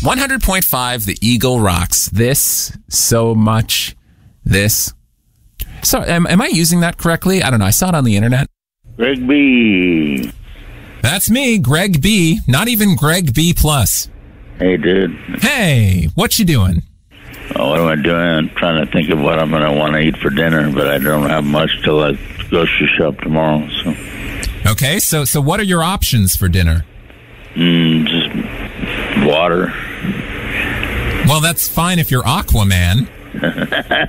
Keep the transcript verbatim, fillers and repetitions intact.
one hundred point five, the Eagle rocks. This, so much, this. So, am, am I using that correctly? I don't know. I saw it on the internet. Greg B. That's me, Greg B. Not even Greg B plus. Hey, dude. Hey, what you doing? Oh, what am I doing? I'm trying to think of what I'm going to want to eat for dinner, but I don't have much till I grocery shop tomorrow. So. Okay, so so what are your options for dinner? Mm, just water. Well, that's fine if you're Aquaman.